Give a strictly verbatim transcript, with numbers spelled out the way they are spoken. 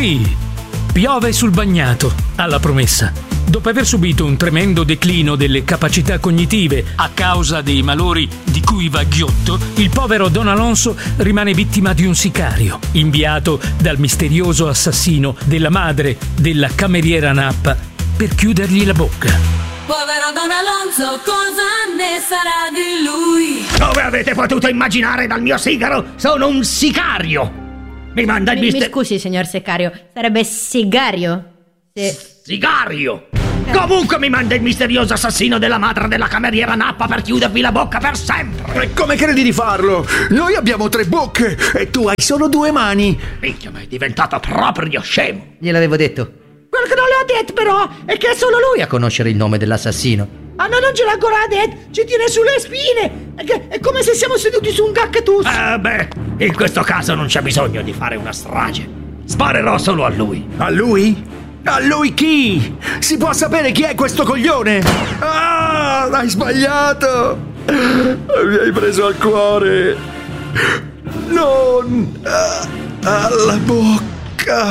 Sì, piove sul bagnato, alla promessa. Dopo aver subito un tremendo declino delle capacità cognitive a causa dei malori di cui va ghiotto, il povero Don Alonso rimane vittima di un sicario, inviato dal misterioso assassino della madre della cameriera Nappa per chiudergli la bocca. Povero Don Alonso, cosa ne sarà di lui? Come avete potuto immaginare dal mio sigaro? Sono un sicario! Mi manda il Mi, mister... mi scusi, signor Sicario, sarebbe sigario? Se... Sigario! Comunque mi manda il misterioso assassino della madre della cameriera Nappa per chiudervi la bocca per sempre! E come credi di farlo? Noi abbiamo tre bocche e tu hai solo due mani! Minchia, ma è diventato proprio scemo! Gliel'avevo detto. Quello che non le ho detto però è che è solo lui a conoscere il nome dell'assassino. Ah no, non ce l'ha ancora detto, ci tiene sulle spine! È, che, è come se siamo seduti su un cactus! Eh beh, in questo caso non c'è bisogno di fare una strage. Sparerò solo a lui. A lui? A lui chi? Si può sapere chi è questo coglione? Ah, hai sbagliato! Mi hai preso al cuore! Non alla bocca!